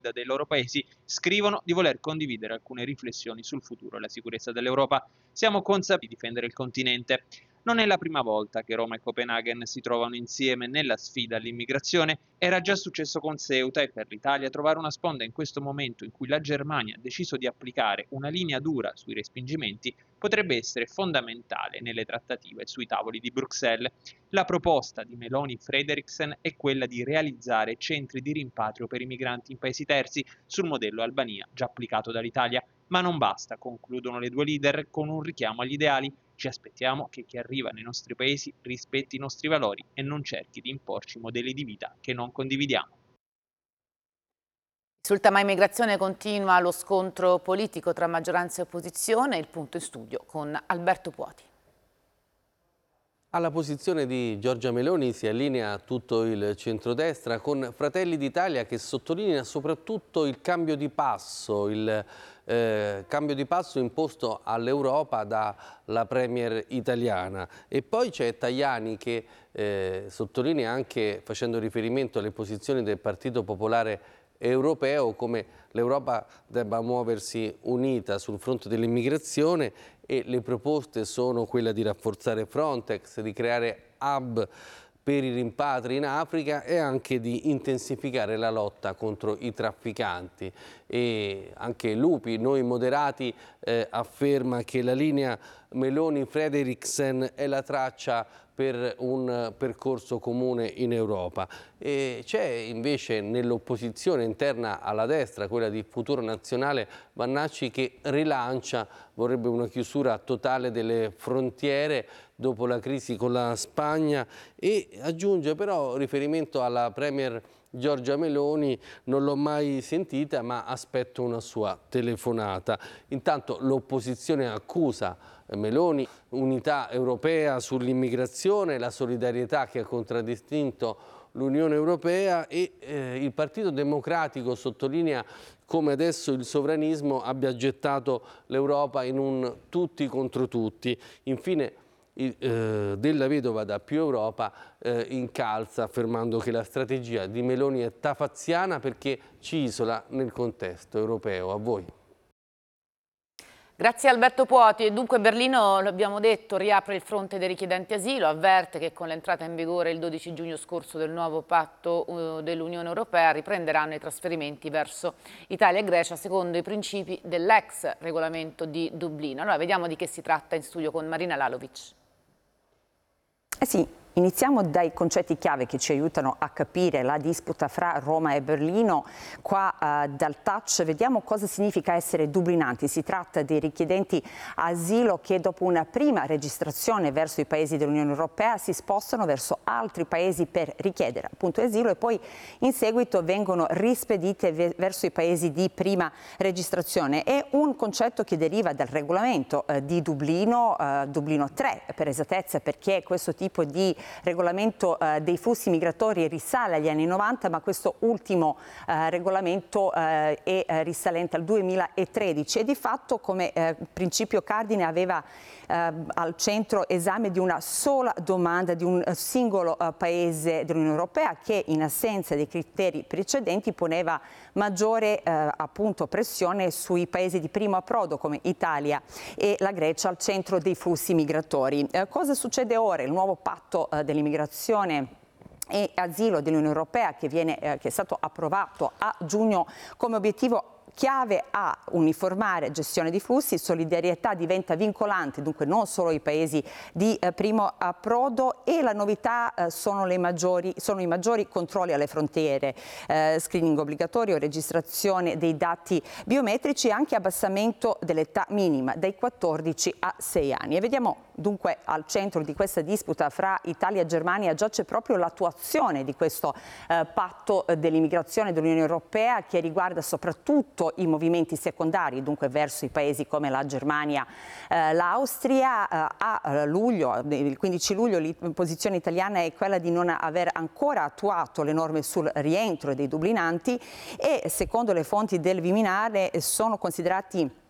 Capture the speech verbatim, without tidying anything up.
dei loro paesi scrivono di voler condividere alcune riflessioni sul futuro e la sicurezza dell'Europa. Siamo consapevoli di difendere il continente. Non è la prima volta che Roma e Copenaghen si trovano insieme nella sfida all'immigrazione, era già successo con Ceuta e per l'Italia trovare una sponda in questo momento in cui la Germania ha deciso di applicare una linea dura sui respingimenti potrebbe essere fondamentale nelle trattative sui tavoli di Bruxelles. La proposta di Meloni-Frederiksen è quella di realizzare centri di rimpatrio per i migranti in paesi terzi sul modello Albania già applicato dall'Italia. Ma non basta, concludono le due leader con un richiamo agli ideali. Ci aspettiamo che chi arriva nei nostri paesi rispetti i nostri valori e non cerchi di imporci modelli di vita che non condividiamo. Sul tema immigrazione continua lo scontro politico tra maggioranza e opposizione, il punto in studio con Alberto Puoti. Alla posizione di Giorgia Meloni si allinea tutto il centrodestra con Fratelli d'Italia che sottolinea soprattutto il cambio di passo, il eh, cambio di passo imposto all'Europa dalla premier italiana. E poi c'è Tajani che eh, sottolinea anche, facendo riferimento alle posizioni del Partito Popolare Europeo, come l'Europa debba muoversi unita sul fronte dell'immigrazione, e le proposte sono quella di rafforzare Frontex, di creare hub per i rimpatri in Africa e anche di intensificare la lotta contro i trafficanti. E anche Lupi, Noi Moderati, eh, afferma che la linea Meloni-Frederiksen è la traccia per un percorso comune in Europa. E c'è invece nell'opposizione interna alla destra, quella di Futuro Nazionale, Vannacci che rilancia, vorrebbe una chiusura totale delle frontiere dopo la crisi con la Spagna e aggiunge però riferimento alla premier Giorgia Meloni, non l'ho mai sentita ma aspetto una sua telefonata. Intanto l'opposizione accusa Meloni, unità europea sull'immigrazione, la solidarietà che ha contraddistinto l'Unione Europea e eh, il Partito Democratico sottolinea come adesso il sovranismo abbia gettato l'Europa in un tutti contro tutti. Infine il, eh, Della Vedova da Più Europa eh, incalza affermando che la strategia di Meloni è tafaziana perché ci isola nel contesto europeo. A voi. Grazie Alberto Puoti. E dunque Berlino, lo abbiamo detto, riapre il fronte dei richiedenti asilo, avverte che con l'entrata in vigore il dodici giugno scorso del nuovo patto uh, dell'Unione Europea riprenderanno i trasferimenti verso Italia e Grecia secondo i principi dell'ex regolamento di Dublino. Allora vediamo di che si tratta in studio con Marina Lalovic. Eh sì. Iniziamo dai concetti chiave che ci aiutano a capire la disputa fra Roma e Berlino. Qua eh, dal touch vediamo cosa significa essere dublinanti. Si tratta di richiedenti asilo che dopo una prima registrazione verso i paesi dell'Unione Europea si spostano verso altri paesi per richiedere appunto asilo e poi in seguito vengono rispedite ve verso i paesi di prima registrazione. È un concetto che deriva dal regolamento eh, di Dublino, eh, Dublino tre per esattezza, perché questo tipo di regolamento eh, dei flussi migratori risale agli anni novanta, ma questo ultimo eh, regolamento eh, è eh, risalente al duemilatredici e di fatto come eh, principio cardine aveva eh, al centro esame di una sola domanda di un singolo eh, paese dell'Unione Europea che in assenza dei criteri precedenti poneva maggiore eh, appunto pressione sui paesi di primo approdo come Italia e la Grecia al centro dei flussi migratori. Eh, cosa succede ora? Il nuovo patto eh, dell'immigrazione e asilo dell'Unione Europea che, viene, eh, che è stato approvato a giugno come obiettivo chiave a uniformare gestione di flussi, solidarietà diventa vincolante, dunque non solo i paesi di eh, primo approdo e la novità eh, sono, le maggiori, sono i maggiori controlli alle frontiere, eh, screening obbligatorio, registrazione dei dati biometrici e anche abbassamento dell'età minima dai quattordici a sei anni. E vediamo dunque al centro di questa disputa fra Italia e Germania già c'è proprio l'attuazione di questo eh, patto dell'immigrazione dell'Unione Europea che riguarda soprattutto i movimenti secondari, dunque verso i paesi come la Germania, eh, l'Austria. Eh, a luglio, il quindici luglio, la posizione italiana è quella di non aver ancora attuato le norme sul rientro dei dublinanti e secondo le fonti del Viminale sono considerati